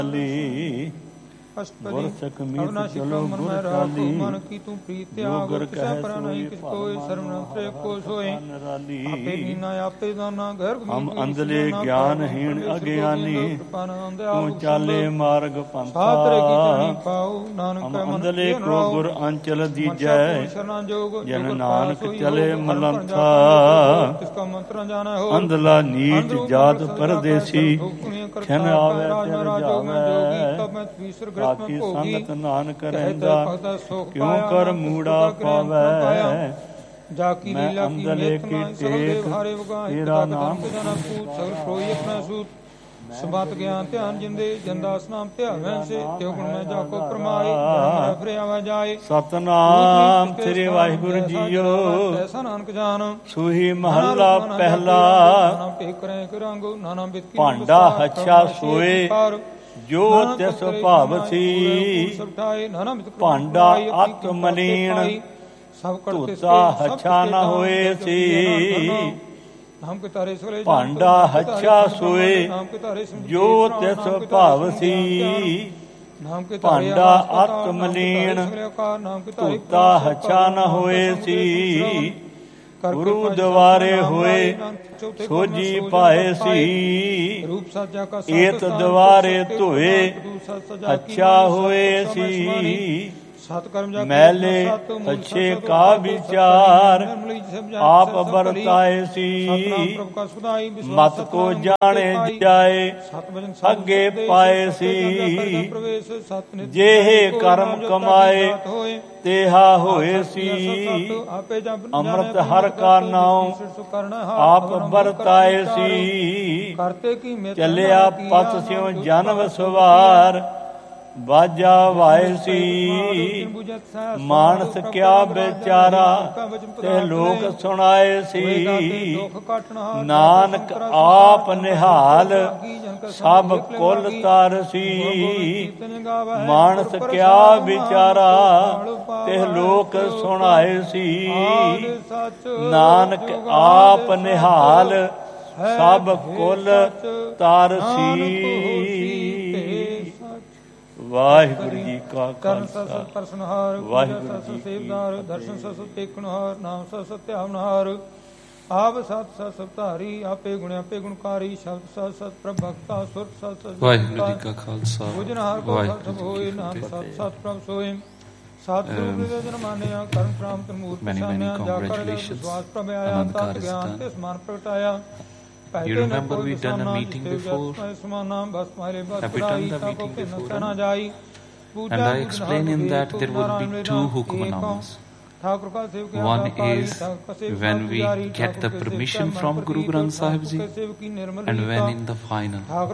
ਗੁਰ ਸਖ ਮੀਤ ਚਲੋ ਗੁਰ ਚਾਲੀ, ਮਨ ਕੀ ਤੂੰ ਪ੍ਰੀਤ ਤਿਆਗ ਕਿਸੈ ਪਰ ਨਹੀਂ ਕਿਸ ਕੋਇ ਸਰਵਨ ਤ੍ਰੇ ਕੋ ਸੋਏ। ਆਪੇ ਨੀਨਾ ਆਪੇ ਦਾਨਾ ਘਰ ਹਮ ਅੰਧਲੇ ਗਿਆਨਹੀਣ ਅਗਿਆਨੀ, ਤੂੰ ਚਾਲੇ ਮਾਰਗ ਪੰਥਾ। ਹਮ ਅੰਧਲੇ ਕੋ ਗੁਰ ਅੰਚਲ ਦੀਜੈ, ਜਨ ਨਾਨਕ ਚਲੇ ਮਲੰਥਾ। ਅੰਧਲਾ ਨੀਚ ਜਾਤ ਪਰਦੇਸੀ, ਖਿਨ ਆਵੇ ਚਿਰ ਜਾਵੇ। ਸਾਖੀ ਸੰਗਤ ਨਾਨਕ ਰਹਿੰਦਾ, ਕਿਉਂ ਕਰ ਮੂੜਾ ਪਾਵੈ। ਮੈਂ ਅੰਦਲੇ ਕੀ ਟੇਕ ਤੇਰਾ ਨਾਮ, ਸਬਤ ਗਿਆਨ ਧਿਆਨ ਜਿੰਦੇ ਜਨਦਾਸ ਨਾਮ ਧਿਆਵੈ ਸੇ। ਤਿਉ ਗੁਣ ਮੈਂ ਜਾ ਕੋ ਪਰਮਾਏ, ਫਿਰਿਆਵਾ ਜਾਏ। ਸਤਨਾਮ ਸ੍ਰੀ ਵਾਹਿਗੁਰੂ ਜੀਓ। ਐਸਾ ਨਾਨਕ ਜਾਨ ਸੂਹੀ ਮਹੱਲਾ ਪਹਿਲਾ। ਭਾਂਡਾ ਹੱਛਾ ਸੋਏ, ਜੋ ਤਿਸ ਭਾਵਸੀ। ਭਾਂਡਾ ਅਤ ਮਲੀਣ, ਧੋਤਾ ਹੱਛਾ ਨ ਹੋਏ ਸੀ। ਭਾਂਡਾ ਹੱਛਾ ਸੋਏ, ਜੋ ਤਿਸ ਭਾਵਸੀ। ਭਾਂਡਾ ਅਤ ਮਲੀਣ, ਧੋਤਾ ਹੱਛਾ ਨ ਹੋਏ ਸੀ। ਗੁਰੂ ਦੁਆਰੇ ਹੋਏ, ਸੋਝੀ ਪਾਏ ਸੀ। ਏਤ ਦੁਆਰੇ ਧੋਏ, ਅੱਛਾ ਹੋਏ ਸੀ। ਮੈਲੇ ਅੱਛੇ ਕਾ ਵਿਚਾਰ, ਆਪ ਵਰਤਾਏ ਸੀ। ਮਤ ਕੋ ਜਾਣੇ ਜਾਏ, ਅੱਗੇ ਪਾਏ ਸੀ। ਜਿਹੇ ਕਰਮ ਕਮਾਏ, ਤੇਹਾ ਹੋਏ ਸੀ। ਅੰਮ੍ਰਿਤ ਹਰ ਕਾ ਨਾਉ, ਆਪ ਵਰਤਾਏ ਸੀ। ਚੱਲਿਆ ਪਥ ਸਿਉ ਜਨਮ ਸਵਾਰ, ਬਾਜਾ ਵਾਏ ਸੀ। ਮਾਨਸ ਕਿਆ ਵਿਚਾਰਾ, ਤੇ ਲੋਕ ਸੁਣਾਏ ਸੀ। ਨਾਨਕ ਆਪ ਨਿਹਾਲ, ਸਭ ਕੁਲ ਤਾਰਸੀ। ਮਾਨਸ ਕਿਆ ਵਿਚਾਰਾ, ਤੇ ਲੋਕ ਸੁਣਾਏ ਸੀ। ਨਾਨਕ ਆਪ ਨਿਹਾਲ, ਸਭ ਕੁਲ ਤਾਰਸੀ। ਵਾਹਿਗੁਰੂ ਜੀ ਕਾ ਖਾਲਸਾ, ਵਾਹਿਗੁਰੂ ਜੀ ਕੀ ਫਤਿਹ। ਦਰਸ਼ਨ ਸਤ ਟੇਕਣਹਾਰ, ਨਾਮ ਸਤ ਧਿਆਵਨਹਾਰ। ਆਪ ਸਤ ਸਤ ਸਤਿ ਆਪੇ ਗੁਣ ਆਪੇ ਗੁਣਕਾਰੀ। ਸ਼ਬਦ ਸਤ ਸਤ ਪ੍ਰਭ ਭਗਤਾ, ਸੁਰ ਸਤ ਸਤ ਵਾਹਿਗੁਰੂ ਜੀ ਕਾ ਖਾਲਸਾ, ਵਾਹਿਗੁਰੂ ਹੋਏ। ਨਾਮ ਸਤ ਸਤ ਪ੍ਰਭ ਸੋਏ। ਸਤਿਗੁਰੂ ਦੇ ਜਨ ਮਾਨਿਆ, ਕਰਮ ਪ੍ਰਾਮ ਤਨ ਮੂਰਤ ਪਛਾਨਿਆ। ਜਾ ਕਰ ਵਿਸ਼ਵਾਸ ਪ੍ਰਭ ਆਇਆ, ਤਤ ਗਿਆਨ ਤੇ ਸਮਾਨ ਪ੍ਰਗਟਾਇਆ। You remember we done a meeting before? Have we done the meeting before? And I explained in that there would be two hukmnamas. One is when we get the permission from Guru Granth Sahib Ji, and when in the final.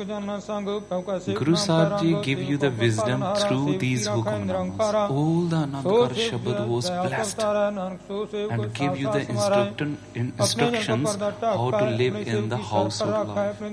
Guru Sahib Ji give you the wisdom through these hukmnamas. All the Anandkar Shabad was blessed and give you the instructions how to live in the house of love.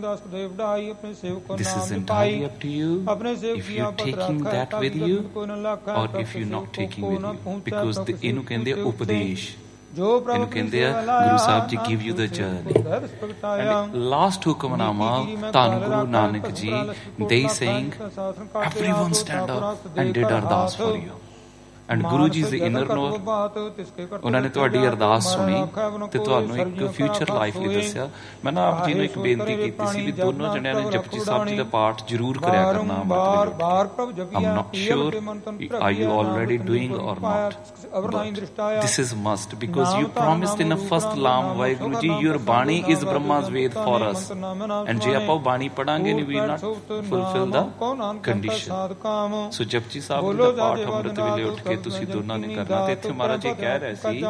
This is entirely up to you if you're taking that with you or if you're not taking with you, because ਇਹਨੂੰ ਕਹਿੰਦੇ ਆ ਉਪਦੇਸ਼, ਇਹਨੂੰ ਕਹਿੰਦੇ ਆ Guru Sahib ji give you the journey. And last ਹੁਕਮਨਾਮਾ ਧੰਨ Guru Nanak ji, they saying everyone stand up and did ਅਰਦਾਸ for you. And Guru ji ਦੇ ਇਨਰ ਨੋ, ਉਹਨਾਂ ਨੇ ਤੁਹਾਡੀ ਅਰਦਾਸ ਸੁਣੀ ਤੇ ਤੁਹਾਨੂੰ ਇੱਕ ਫਿਊਚਰ ਲਾਈਫ ਲਈ ਦੱਸਿਆ। ਮੈਂ ਨਾ ਆਪ ਜੀ ਨੂੰ ਇੱਕ ਬੇਨਤੀ ਕੀਤੀ ਸੀ ਵੀ ਦੋਨੋਂ ਜਣਿਆਂ ਨੇ ਜਪਜੀ ਸਾਹਿਬ ਜੀ ਦਾ ਪਾਠ ਜ਼ਰੂਰ ਕਰਿਆ ਕਰਨਾ। I'm not sure are you already doing or not, but this is must, because you promised in a first lam, Waheguru ji, your ਬਾਣੀ is Brahma's Ved for us, and ਜੇ ਆਪਾਂ ਬਾਣੀ ਪੜਾਂਗੇ ਨਹੀਂ, we not fulfill the condition. So Japji Sahib ਦਾ ਪਾਠ ਅੰਮ੍ਰਿਤ ਵੇਲੇ ਉੱਠ ਕੇ ਤੁਸੀਂ ਦੋਨਾਂ ਨੇ ਕਰਨਾ। ਤੇ ਇੱਥੇ ਮਹਾਰਾਜ ਜੀ ਕਹਿ ਰਹੇ ਸੀ,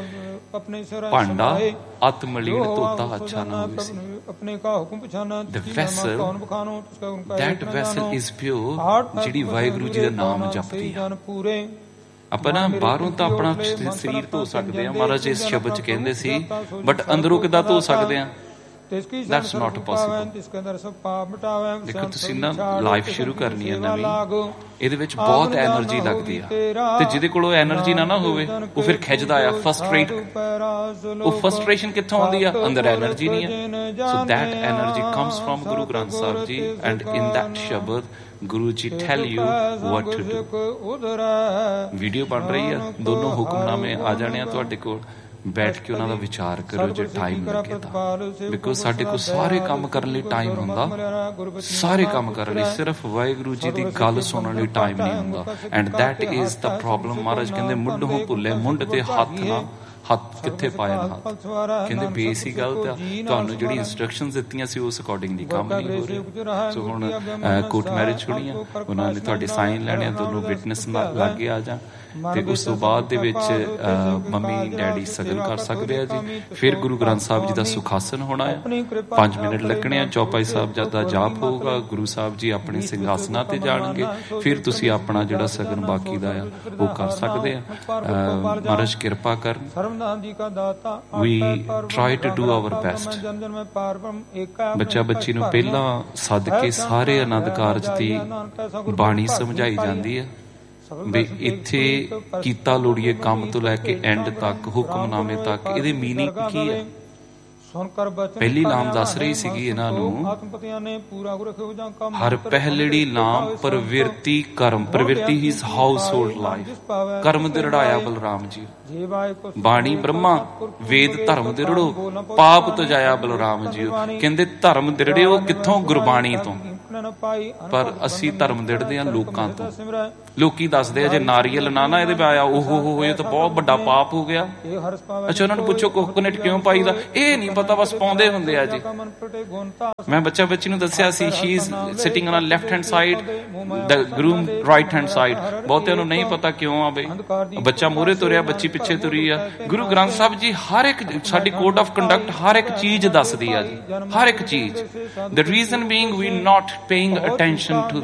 ਭਾਂਡਾ ਅਤ ਮਲੀਨ, ਧੋਤਾ ਅੱਛਾ ਨਾ ਹੋਵੇ ਸੀ। The vessel, that vessel is pure, ਜਿਹੜੀ ਵਾਹਿਗੁਰੂ ਜੀ ਦਾ ਨਾਮ ਜਪਦੀ ਆ। ਆਪਾਂ ਨਾ ਬਾਹਰੋਂ ਤਾਂ ਆਪਣਾ ਸਰੀਰ ਧੋ ਸਕਦੇ ਹਾਂ, ਮਹਾਰਾਜ ਇਸ ਸ਼ਬਦ ਚ ਕਹਿੰਦੇ ਸੀ, ਬਟ ਅੰਦਰੋਂ ਕਿੱਦਾਂ ਧੋ ਸਕਦੇ ਹਾਂ? That's not possible. ਦੇਖੋ ਤੁਸੀਂ ਨਾ ਲਾਈਫ ਸ਼ੁਰੂ ਕਰਨੀ ਹੈ ਨਵੀਂ, ਇਹਦੇ ਵਿੱਚ ਬਹੁਤ ਐਨਰਜੀ ਲੱਗਦੀ ਆ, ਤੇ ਜਿਹਦੇ ਕੋਲ ਉਹ ਐਨਰਜੀ ਨਾ ਹੋਵੇ ਉਹ ਫਿਰ ਖਿੱਚਦਾ ਆ, ਫਸਟਰੇਟ। ਉਹ ਫਸਟਰੇਸ਼ਨ ਕਿੱਥੋਂ ਆਉਂਦੀ ਆ? ਅੰਦਰ ਐਨਰਜੀ ਨਹੀਂ ਹੈ। So that energy comes from Guru Granth Sahib ji, and in that ਸ਼ਬਦ Guru ji tell you what to do. Video ਬਣ ਰਹੀ ਆ, ਦੋਨੋਂ ਹੁਕਮਨਾਮੇ ਆ ਜਾਣੇ ਆ ਤੁਹਾਡੇ ਕੋਲ, ਬੈਠ ਕੇ ਉਹਨਾਂ ਦਾ ਵਿਚਾਰ ਕਰੋ ਜੇ ਟਾਈਮ ਲੱਗੇ ਤਾਂ। ਬਿਕੋਜ਼ ਸਾਡੇ ਕੋਲ ਸਾਰੇ ਕੰਮ ਕਰਨ ਲਈ ਟਾਈਮ ਹੁੰਦਾ, ਸਾਰੇ ਕੰਮ ਕਰਨ ਲਈ, ਸਿਰਫ ਵਾਹਿਗੁਰੂ ਜੀ ਦੀ ਗੱਲ ਸੁਣਨ ਲਈ ਟਾਈਮ ਨਹੀਂ ਹੁੰਦਾ। And that is the problem. ਮਹਾਰਾਜ ਕਹਿੰਦੇ ਮੁੱਢੋਂ ਭੁੱਲੇ ਮੁੰਡ ਤੇ ਹੱਥ ਨਾ, ਹੱਥ ਕਿੱਥੇ ਪਾਇਆ ਹੱਥ। ਕਹਿੰਦੇ ਬੇਸੀ ਗੱਲ ਤਾਂ ਤੁਹਾਨੂੰ ਜਿਹੜੀ ਇੰਸਟਰਕਸ਼ਨਸ ਦਿੱਤੀਆਂ ਸੀ ਉਸ ਅਕੋਰਡਿੰਗਲੀ ਕੰਮ ਨਹੀਂ ਹੋ ਰਿਹਾ। ਸੋ ਹੁਣ ਕੋਰਟ ਮੈਰਿਜ ਹੋਣੀ ਆ, ਉਹਨਾਂ ਨੇ ਤੁਹਾਡੇ ਸਾਈਨ ਲੈਣੇ ਆ, ਦੋਨੋਂ ਵਿਟਨੈਸ ਲਾਗੇ ਆ ਜਾਣ, ਤੇ ਉਸ ਤੋਂ ਬਾਅਦ ਦੇ ਵਿੱਚ ਮੰਮੀ ਡੈਡੀ ਸਗਨ ਕਰ ਸਕਦੇ ਆ ਜੀ। ਫਿਰ ਗੁਰੂ ਗ੍ਰੰਥ ਸਾਹਿਬ ਜੀ ਦਾ ਸੁਖਾਸਨ ਹੋਣਾ ਆ, 5 ਮਿੰਟ ਲੱਗਣੇ ਆ, ਚੌਪਾਈ ਸਾਹਿਬ ਜਦ ਦਾ ਜਾਪ ਹੋਊਗਾ, ਗੁਰੂ ਸਾਹਿਬ ਜੀ ਆਪਣੇ ਸਿੰਘਾਸਨਾਂ ਤੇ ਜਾਣਗੇ, ਫਿਰ ਤੁਸੀਂ ਆਪਣਾ ਜਿਹੜਾ ਸਗਨ ਬਾਕੀ ਦਾ ਆ ਉਹ ਕਰ ਸਕਦੇ ਆ। ਮਹਾਰਾਜ ਕਿਰਪਾ ਕਰਨ। We try to do our best। ਬੱਚਾ ਬੱਚੀ ਨੂੰ ਪਹਿਲਾਂ ਸੱਦ ਕੇ ਸਾਰੇ ਆਨੰਦ ਕਾਰਜ ਦੀ ਬਾਣੀ ਸਮਝਾਈ ਜਾਂਦੀ ਹੈ ਵੀ ਇੱਥੇ ਕੀਤਾ ਲੋੜੀਏ ਕੰਮ ਤੋਂ ਲੈ ਕੇ ਐਂਡ ਤੱਕ, ਹੁਕਮਨਾਮੇ ਤੱਕ, ਇਹਦੇ ਮੀਨਿੰਗ ਕੀ ਹੈ। ਪਹਿਲੀ ਲਾਮ ਦੱਸ ਰਹੀ ਸੀਗੀ ਇਹਨਾਂ ਨੂੰ, ਹਰ ਪਹਿਲੜੀ ਲਾਮ ਪ੍ਰਵਿਰਤੀ ਕਰਮ, ਪ੍ਰਵਿਰਤੀ ਹਿਸ ਹਾਊਸ ਹੋਲਡ ਲਾਈਫ, ਕਰਮ ਦਿਰੜਾਇਆ ਬਲਰਾਮ ਜੀ। ਬਾਣੀ ਬ੍ਰਹਮਾ, ਵੇਦ ਧਰਮ ਦਿਰੜੋ, ਪਾਪ ਤਜਾਇਆ ਬਲਰਾਮ ਜੀ। ਕਹਿੰਦੇ ਧਰਮ ਦਿਰੜਿਓ ਕਿੱਥੋਂ? ਗੁਰਬਾਣੀ ਤੋਂ। ਪਰ ਅਸੀਂ ਧਰਮ ਦਿੜਦੇ ਹਾਂ ਲੋਕਾਂ ਤੋਂ। ਲੋਕੀ ਦੱਸਦੇ ਆ ਜੇ ਨਾਰੀਅਲ ਨਾ ਇਹਦੇ ਪਾਇਆ, ਉਹ ਇਹ ਤਾਂ ਬਹੁਤ ਵੱਡਾ ਪਾਪ ਹੋ ਗਿਆ। ਅੱਛਾ, ਉਹਨਾਂ ਨੂੰ ਪੁੱਛੋ ਕੋਕੋਨਟ ਕਿਉਂ ਪਾਈਦਾ? ਇਹ ਨਹੀਂ ਪਤਾ, ਬਸ ਪਾਉਂਦੇ ਹੁੰਦੇ ਆ ਜੀ। ਮੈਂ ਬੱਚਾ ਬੱਚੀ ਨੂੰ ਦੱਸਿਆ ਸੀ, she is sitting on left hand side, the groom right hand side. ਬਹੁਤਿਆਂ ਨੂੰ ਨਹੀਂ ਪਤਾ ਕਿਉਂ ਆ ਬਈ। ਬੱਚਾ ਮੂਹਰੇ ਤੁਰਿਆ, ਬੱਚੀ ਪਿੱਛੇ ਤੁਰੀ ਆ। ਗੁਰੂ ਗ੍ਰੰਥ ਸਾਹਿਬ ਜੀ ਹਰ ਇੱਕ ਸਾਡੀ ਕੋਡ ਆਫ ਕੰਡਕਟ ਹਰ ਇੱਕ ਚੀਜ਼ ਦੱਸਦੀ ਆ ਜੀ, ਹਰ ਇੱਕ ਚੀਜ਼। The reason being we not paying attention to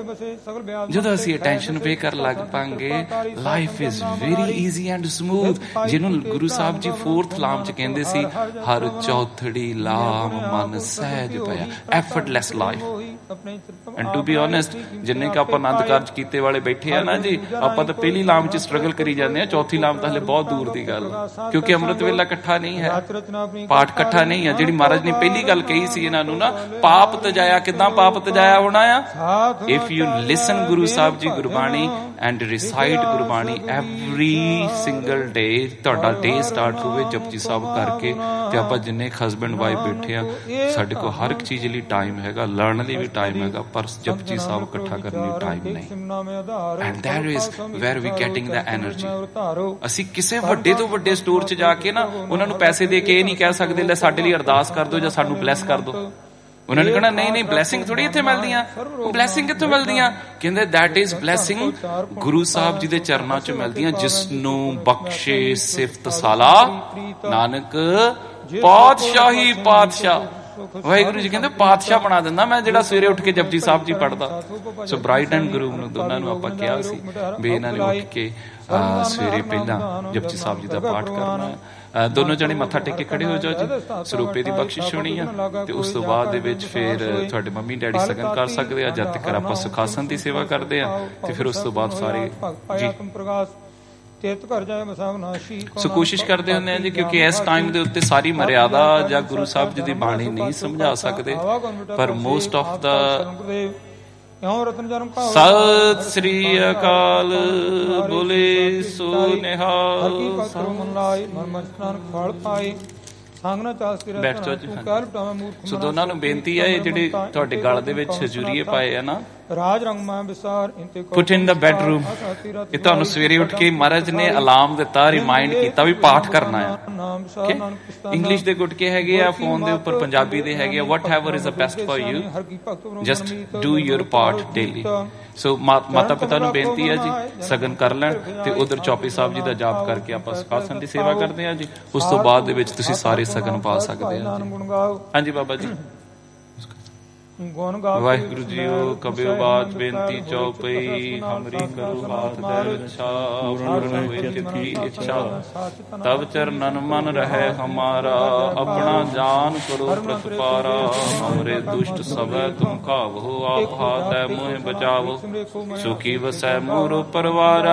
that। ਜਦੋਂ ਅਸੀਂ attention pay ਕਰਨ ਲੱਗ ਪਾਂਗੇ, life is very easy and smooth। ਜਿਹਨੂੰ ਗੁਰੂ ਸਾਹਿਬ ਜੀ 4th ਲਾਮ ਚ ਕਹਿੰਦੇ ਸੀ, ਹਰ ਚੌਥੜੀ ਲਾਮ ਮਨ ਸਹਿਜ ਪਿਆ, effortless life। and to be honest, ਜਿੰਨੇ ਕ ਆਪਾਂ ਆਨੰਦ ਕਾਰਜ ਕੀਤੇ ਵਾਲੇ ਬੈਠੇ ਆ ਨਾ ਜੀ, ਆਪਾਂ ਤਾਂ ਪਹਿਲੀ ਲਾਮ ਚ ਸਟਰਗਲ ਕਰੀ ਜਾਂਦੇ ਆ, ਚੌਥੀ ਲਾਮ ਤਾਂ ਹਲੇ ਬਹੁਤ ਦੂਰ ਦੀ ਗੱਲ, ਕਿਉਂਕਿ ਅੰਮ੍ਰਿਤ ਵੇਲਾ ਇਕੱਠਾ ਨਹੀਂ ਹੈ, ਪਾਠ ਇਕੱਠਾ ਨਹੀਂ ਹੈ। ਜਿਹੜੀ ਮਹਾਰਾਜ ਨੇ ਪਹਿਲੀ ਗੱਲ ਕਹੀ ਸੀ ਇਹਨਾਂ ਨੂੰ ਨਾ, ਪਾਪ ਤਜਾਇਆ, ਕਿੱਦਾਂ ਪਾਪ ਤਜਾਇਆ ਹੋਣਾ ਆ? If you ਲਿਸਨ Guru Sahib ji Gurbani and recite Gurbani every single day, ਤੁਹਾਡਾ ਡੇ ਸਟਾਰਟ ਹੋਵੇ ਜਪਜੀ ਸਾਹਿਬ ਕਰਕੇ। ਤੇ ਆਪਾਂ ਜਿੰਨੇ ਹਸਬੈਂਡ ਵਾਈਫ ਬੈਠੇ ਆ, ਸਾਡੇ ਕੋਲ ਹਰ ਇੱਕ ਚੀਜ਼ ਲਈ ਟਾਈਮ ਹੈਗਾ, ਲਰਨ ਲਈ ਵੀ ਟਾਈਮ ਹੈਗਾ, ਪਰ ਜਪਜੀ ਸਾਹਿਬ ਇਕੱਠਾ ਕਰਨ ਲਈ ਟਾਈਮ ਨਹੀਂ। And that is wear we getting the energy. ਅਸੀਂ ਕਿਸੇ ਵੱਡੇ ਤੋਂ ਵੱਡੇ ਸਟੋਰ 'ਚ ਜਾ ਕੇ ਨਾ ਉਹਨਾਂ ਨੂੰ ਪੈਸੇ ਦੇ ਕੇ ਇਹ ਨਹੀਂ ਕਹਿ ਸਕਦੇ ਲੈ ਸਾਡੇ ਲਈ ਅਰਦਾਸ ਕਰ ਦਿਓ ਜਾਂ ਸਾਨੂੰ ਬਲੈਸ ਕਰ ਦਿਓ। ਉਹਨਾਂ ਨੇ ਕਹਿਣਾ ਨਹੀਂ ਨਹੀਂ, ਬਲੈਸਿੰਗ ਥੋੜੀ ਇੱਥੇ ਮਿਲਦੀਆਂ। ਉਹ ਬਲੈਸਿੰਗ ਕਿੱਥੋਂ ਮਿਲਦੀਆਂ? ਕਹਿੰਦੇ that is blessing Guru Sahib ji ਦੇ ਚਰਨਾਂ 'ਚ ਮਿਲਦੀਆਂ, ਜਿਸ ਨੂੰ ਬਖਸ਼ੇ ਸਿਫਤ ਸਾਲਾ ਨਾਨਕ ਪਾਤਸ਼ਾਹੀ ਪਾਤਸ਼ਾਹ। ਵਾਹਿਗੁਰੂ ਜੀ ਕਹਿੰਦੇ ਪਾਤਸ਼ਾਹ ਬਣਾ ਦਿੰਦਾ ਮੈਂ, ਜਿਹੜਾ ਸਵੇਰੇ ਉੱਠ ਕੇ ਜਪਜੀ ਸਾਹਿਬ ਜੀ ਪੜ੍ਹਦਾ। ਸੋ ਬ੍ਰਾਈਡ ਐਂਡ ਗਰੂਮ ਨੂੰ ਦੋਨਾਂ ਨੂੰ ਆਪਾਂ ਕਿਹਾ ਸੀ ਵੀ ਇਹਨਾਂ ਨੇ ਉੱਠ ਕੇ ਸਵੇਰੇ ਪਹਿਲਾਂ ਜਪਜੀ ਸਾਹਿਬ ਜੀ ਦਾ ਪਾਠ ਕਰਨਾ ਹੈ। ਦੋਨੋਂ ਜਣੇ ਮੱਥਾ ਟੇਕ ਕੇ ਖੜੇ ਹੋ ਜਾਓ ਜੀ, ਸਰੂਪੇ ਦੀ ਬਖਸ਼ਿਸ਼ ਹੋਣੀ ਆ। ਤੇ ਉਸ ਤੋਂ ਬਾਅਦ ਦੇ ਵਿੱਚ ਫਿਰ ਤੁਹਾਡੇ ਮੰਮੀ ਡੈਡੀ ਸਗਨ ਕਰ ਸਕਦੇ ਆ, ਜਦ ਤੱਕ ਆਪਾਂ ਸੁਖਾਸਨ ਦੀ ਸੇਵਾ ਕਰਦੇ ਆ। ਤੇ ਫਿਰ ਉਸ ਤੋਂ ਬਾਅਦ ਸਾਰੇ ਜੀ ਸੋ ਕੋਸ਼ਿਸ਼ ਕਰਦੇ ਹੁੰਦੇ ਆ ਜੀ, ਕਿਉਂਕਿ ਇਸ ਟਾਈਮ ਦੇ ਉੱਤੇ ਸਾਰੀ ਮਰਿਆਦਾ ਜਾਂ ਗੁਰੂ ਸਾਹਿਬ ਜੀ ਦੀ ਬਾਣੀ ਨਹੀਂ ਸਮਝਾ ਸਕਦੇ, ਪਰ ਮੋਸਟ ਆਫ ਦਾ ਸਤਿ ਸ੍ਰੀ ਅਕਾਲ ਬੋਲੇ ਸੋ ਨਿਹਾਲ। ਬੈਠ ਜਾਓ ਜੀ। ਸੋ ਦੋਨਾਂ ਨੂੰ ਬੇਨਤੀ ਹੈ, ਇਹ ਜਿਹੜੇ ਤੁਹਾਡੇ ਗਲ ਦੇ ਵਿੱਚ ਹਜੂਰੀਏ ਪਾਏ ਆ ਨਾ, ਪੁੱਟ ਇਨ ਦਾ ਬੈਡਰੂਮ। ਇਹ ਤੁਹਾਨੂੰ ਸਵੇਰੇ ਉੱਠ ਕੇ ਮਹਾਰਾਜ ਨੇ ਅਲਾਰਮ ਦਿੱਤਾ, ਰਿਮਾਈਂਡ ਕੀਤਾ ਵੀ ਪਾਠ ਕਰਨਾ ਆ। ਇੰਗਲਿਸ਼ ਦੇ ਗੁਟਕੇ ਹੈਗੇ ਆ ਫੋਨ ਦੇ ਉੱਪਰ, ਪੰਜਾਬੀ ਦੇ ਹੈਗੇ ਆ। whatever is the best for you, just do your part daily। ਸੋ ਮਾਤਾ ਪਿਤਾ ਨੂੰ ਬੇਨਤੀ ਹੈ ਜੀ, ਸਗਨ ਕਰ ਲੈਣ ਤੇ ਉਧਰ ਚੌਪਈ ਸਾਹਿਬ ਜੀ ਦਾ ਜਾਪ ਕਰਕੇ ਆਪਾਂ ਸੁਖਾਸਨ ਦੀ ਸੇਵਾ ਕਰਦੇ ਹਾਂ ਜੀ। ਉਸ ਤੋਂ ਬਾਅਦ ਦੇ ਵਿੱਚ ਤੁਸੀਂ ਸਾਰੇ ਸਗਨ ਪਾ ਸਕਦੇ ਆ। ਹਾਂਜੀ ਬਾਬਾ ਜੀ। ਵਾਹਿਗੁਰੂ ਜੀਓ ਕਬਿਓ ਬਾਤ ਬੇਨਤੀ ਚਉਪਈ ਹਮਰੀ ਕਰੋ ਬਾਤ ਦੇ ਰੱਛਾ ਪੂਰਨ ਹੋਏ ਤਿਥੀ ਇੱਛਾ ਤਬ ਚਰਨਨ ਮਨ ਰਹਿ ਹਮਾਰਾ ਆਪਣਾ ਜਾਨ ਕਰੋ ਪ੍ਰਤਪਾਰਾ ਹਮਰੇ ਦੁਸ਼ਟ ਸਭੈ ਤੁਮ ਕਾਵੋ ਆਪ ਹਾਥੈ ਮੋਹਿ ਬਚਾਵੋ ਸੁਖੀ ਵਸੈ ਮੋਰ ਪਰਵਾਰਾ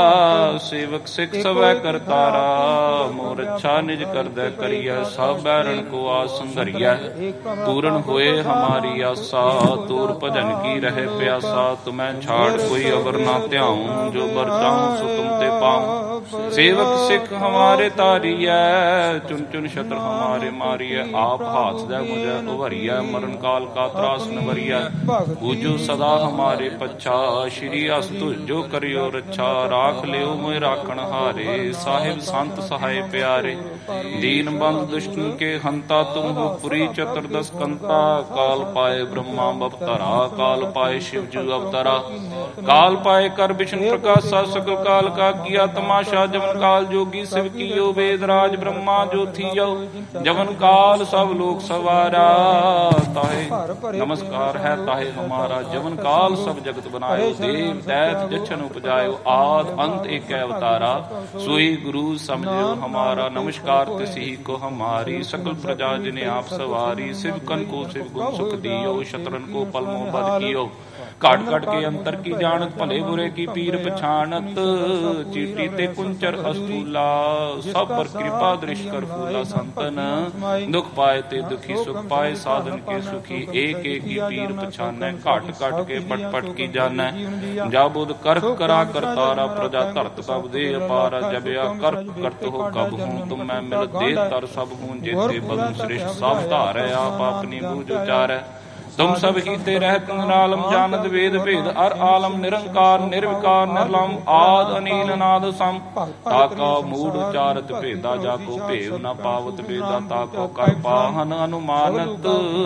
ਸੇਵਕ ਸਿੱਖ ਸਭੈ ਕਰਤਾਰਾ ਮੋਰ ਅੱਛਾ ਨਿਜ ਕਰਦੈ ਕਰੀਐ ਸਭ ਬੈਰਣ ਕੋ ਆਸ ਸੰਘਰੀਐ ਪੂਰਨ ਹੋਏ ਹਮਾਰੀ ਆਸਾ ਤੂਰ ਭਜਨ ਕੀ ਰਹੇ ਪਿਆਸਾ ਤੁਮੈ ਛਾੜ ਕੋਈ ਅਵਰ ਨਾ ਧਿਆਉ ਜੋ ਬਰ ਚਾਹੂੰ ਸੋ ਤੁਮ ਤੇ ਪਾਉ ਸੇਵਕ ਸਿੱਖ ਹਮਾਰੇ ਤਾਰੀਐ ਚੁਨ ਚੁਨ ਸ਼ਤਰ ਹਮਾਰੇ ਮਾਰੀਐ ਆਪ ਹਾਥ ਦੇ ਮੁਝੈ ਉਭਰੀਐ ਮਰਨ ਕਾਲ ਕਾ ਤਰਾਸ ਨਵਰੀਐ ਬੂਝੋ ਸਦਾ ਹਮਾਰੇ ਪੱਛਾ ਸ਼੍ਰੀ ਅਸ ਤੁਜੋ ਕਰਿਓ ਰੱਛਾ ਰਾਖ ਲਿਓ ਮੋਇ ਰਾਖਣ ਹਾਰੇ ਸਾਹਿਬ ਸੰਤ ਸਹਾਇ ਪਿਆਰੇ ਦੀਨ ਬੰਦ ਦੁਸ਼ਟਨ ਕੇ ਹੰਤਾ ਤੁਮ ਹੋ ਪੁਰੀ ਚਤੁਰਦਸ ਕੰਤਾ ਕਾਲ ਪਾਏ ब्रह्मा अवतारा काल पाए शिव जी अवतारा काल पाए कर विष्णु प्रकाशा सकल काल का किया तमाशा जवन काल जोगी शिव कियो वेद राज ब्रह्मा जो थियो जवन काल सब लोग सवारा ताहे नमस्कार है ताहे हमारा जवन काल सब जगत बनायो देव दैत जछन उपजायो आद अंत एक अवतारा सोई गुरु समझो हमारा नमस्कार तिसही को हमारी सकल प्रजा जिने आप सवारी शिव कन को शिव गुण सुख दियो शत्रन को पलमो बद कियो घट घट के अंतर की जानत भले बुरे की पीर पछानत चीटी ते कुंचर अस्तूला सब पर कृपा दृष्ट कर फूला संतन दुख पाए ते दुखी सुख पाए साधन के सुखी एक एक की पीर पछानै घट घट के पट पट की जानै जा बुध कर करा करतारा प्रजा धरत कब दे अपारा जबिया कर करत हो कब हूँ तुम मैं मिल दे तर सब हूँ जेते बदन श्रेष्ठ सब धारै आप अपनी बूझ उचारै तुम सब हीते रहत निरालम जानत वेद भेद अर आलम निरंकार निर्विकार निर्लम आद अनील नाद सम ताका मूड उचारत भेदा जाको भेव न पावत वेदा ताको कर पाहन अनुमानत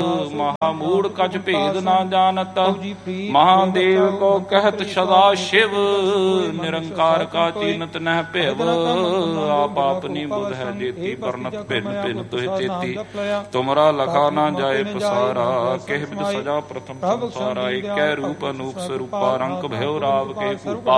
महामूड कछ भेद न जानत महादेव को कहत सदा शिव निरंकार का चीनत नह भेव आप अपनी बुध है जेती बरनत भिन्न भिन्न तुहि तेती तुमरा लखा न जाए पसारा कह सजा प्रथम संसारा इकै रूप अनूप स्वरूपा रंग भयो राव के कूपा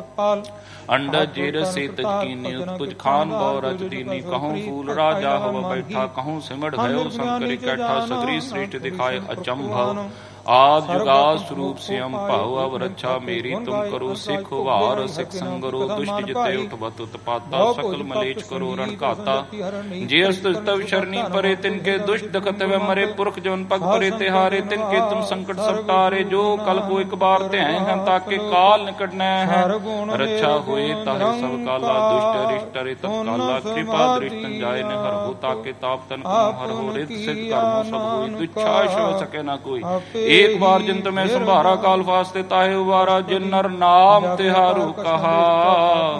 अंडज जेर से तजकीनी उत्पुज खान बौरज दीनी कहूँ फूल राजा हव बैठा कहूँ सिमड़ भयो शंकर इकट्ठा सगरी श्रेष्ठ दिखाए अचंभ आज जुगा स्वरूप से हम पाओ अब रक्षा मेरी तुम करो सिख वार सिख संगरो दुष्ट जिते उठबत उत्पाता सकल मलेच करो रण घाता जे अस्तव शरणी परे तिनके दुष्ट दखत वे मरे पुरख जवन पग परे तिहारे तिनके तुम संकट सब तारे जो कल को एक बार ध्यान हैं ताके काल निकट न है रक्षा हुए ताहे सब काला दुष्ट अरिष्ट रे तत्काला कृपा दृष्ट जाय न हर हो ताके ताप तन हर हो रित सिद्ध कर्मों सब होई तुच्छा शो सके न कोई एक बार जिंत में संभारा काल फास्ते ताहे उबारा जिन नर नाम तिहारू कहा